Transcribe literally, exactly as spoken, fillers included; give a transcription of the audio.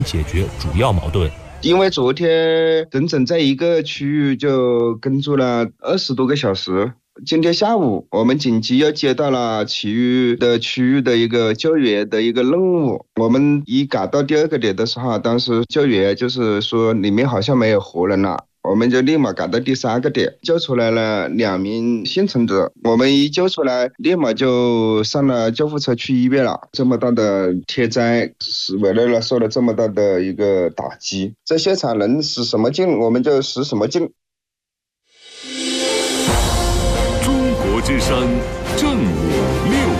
解决主要矛盾。 因为昨天整整在一个区域就跟住了二十多个小时。今天下午我们紧急又接到了其余的区域的一个救援的一个任务。我们一赶到第二个点的时候，当时救援就是说里面好像没有活人了，我们就立马赶到第三个点，救出来了两名幸存者。我们一救出来，立马就上了救护车去医院了。这么大的天灾，是为了受了这么大的一个打击，在现场能使什么劲，我们就使什么劲。 中国之声正